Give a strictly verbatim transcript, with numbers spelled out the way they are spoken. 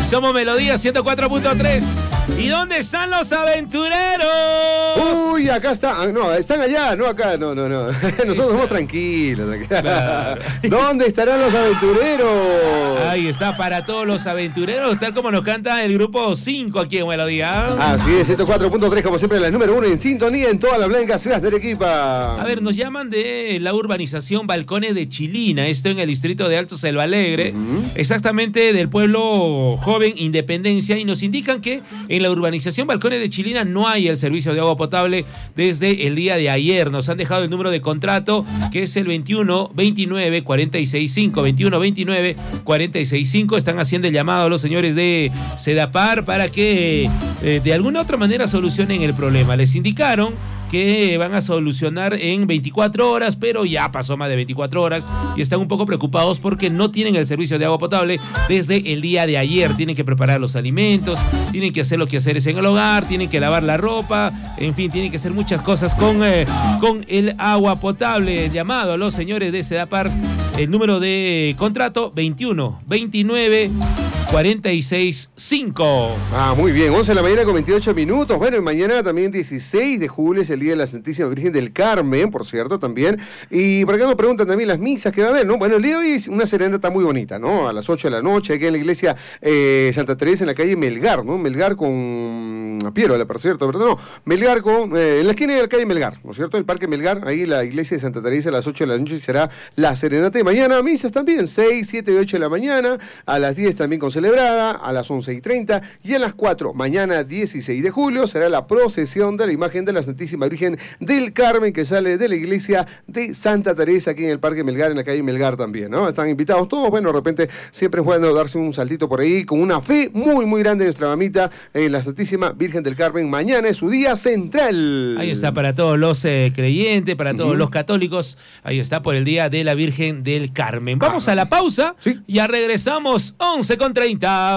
Somos Melodía ciento cuatro punto tres. ¿Y dónde están los aventureros? Uy, acá están. No, están allá, no acá. No, no, no. Nosotros somos tranquilos. Claro. ¿Dónde estarán los aventureros? Ahí está, para todos los aventureros, tal como nos canta el grupo cinco aquí en Melodía. Así es, ciento cuatro punto tres, como siempre, la número uno en sintonía en toda la blanca ciudad de Arequipa. A ver, nos llaman de la urbanización Balcones de Chilina, esto en el distrito de Alto Selva Alegre, uh-huh. exactamente del pueblo joven Independencia, y nos indican que en la urbanización Balcones de Chilina no hay el servicio de agua potable desde el día de ayer. Nos han dejado el número de contrato, que es el veintiuno veintinueve cuarenta y seis cinco, veintiuno veintinueve cuarenta y seis cinco. Están haciendo el llamado a los señores de Sedapar para que eh, de alguna otra manera solucionen el problema. Les indicaron que van a solucionar en veinticuatro horas, pero ya pasó más de veinticuatro horas y están un poco preocupados porque no tienen el servicio de agua potable desde el día de ayer. Tienen que preparar los alimentos, tienen que hacer los quehaceres en el hogar, tienen que lavar la ropa, en fin, tienen que hacer muchas cosas con, eh, con el agua potable. El llamado a los señores de Sedapar, el número de contrato veintiuno veintinueve cuarenta y seis cinco. Ah, muy bien, once de la mañana con veintiocho minutos. Bueno, y mañana también dieciséis de julio es el Día de la Santísima Virgen del Carmen, por cierto, también. Y por acá nos preguntan también las misas que va a haber, ¿no? Bueno, el día de hoy es una serenata muy bonita, ¿no? A las ocho de la noche, aquí en la iglesia eh, Santa Teresa, en la calle Melgar, ¿no? Melgar con Piero, por cierto, ¿verdad? No, Melgar con, eh, en la esquina de la calle Melgar, ¿no es cierto? El Parque Melgar, ahí la iglesia de Santa Teresa a las ocho de la noche será la serenata. Y mañana misas también, seis, siete y ocho de la mañana, a las diez también con celebrada, a las once y treinta, y a las cuatro, mañana dieciséis de julio, será la procesión de la imagen de la Santísima Virgen del Carmen, que sale de la iglesia de Santa Teresa, aquí en el Parque Melgar, en la calle Melgar también, ¿no? Están invitados todos. Bueno, de repente siempre es bueno darse un saltito por ahí, con una fe muy, muy grande de nuestra mamita, eh, la Santísima Virgen del Carmen. Mañana es su día central. Ahí está, para todos los eh, creyentes, para todos uh-huh. los católicos, ahí está, por el Día de la Virgen del Carmen. Vamos ah, a la pausa, ¿sí? Ya regresamos, once con treinta.